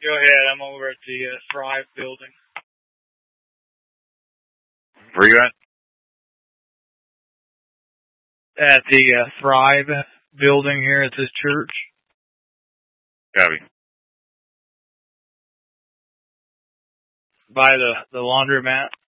Go ahead. I'm over at the Thrive building. Where you at? At the Thrive building here at this church. Copy. By the laundromat.